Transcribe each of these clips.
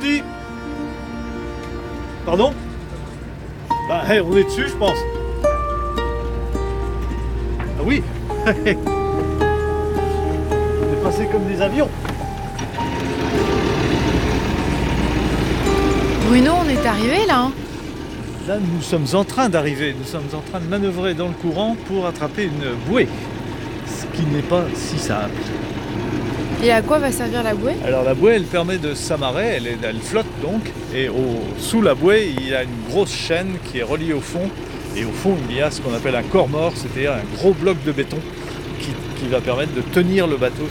dis. Pardon? Bah, on est dessus, je pense. Ah oui. On est passé comme des avions. Bruno, on est arrivé là, hein? Là, nous sommes en train d'arriver. Nous sommes en train de manœuvrer dans le courant pour attraper une bouée. Ce qui n'est pas si simple. Et à quoi va servir la bouée? Alors la bouée, elle permet de s'amarrer, elle flotte donc, et sous la bouée, il y a une grosse chaîne qui est reliée au fond, et au fond, il y a ce qu'on appelle un corps mort, c'est-à-dire un gros bloc de béton qui va permettre de tenir le bateau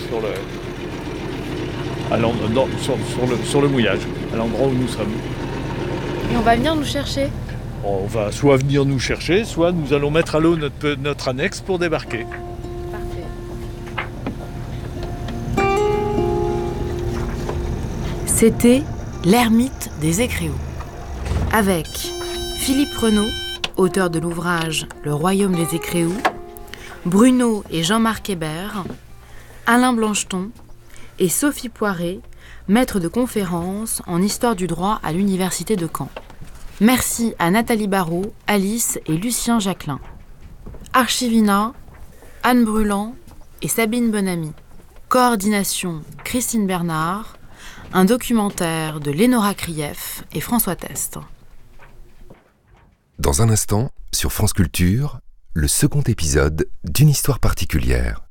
sur le mouillage, à l'endroit où nous sommes. Et on va venir nous chercher. On va soit venir nous chercher, soit nous allons mettre à l'eau notre annexe pour débarquer. Parfait. C'était l'ermite des Écréaux, avec Philippe Renaud, auteur de l'ouvrage Le Royaume des Écréaux, Bruno et Jean-Marc Hébert, Alain Blancheton et Sophie Poiré, maître de conférences en histoire du droit à l'Université de Caen. Merci à Nathalie Barrault, Alice et Lucien Jacquelin. Archivina, Anne Brûlant et Sabine Bonamy. Coordination Christine Bernard. Un documentaire de Lénora Krief et François Test. Dans un instant, sur France Culture, le second épisode d'Une histoire particulière.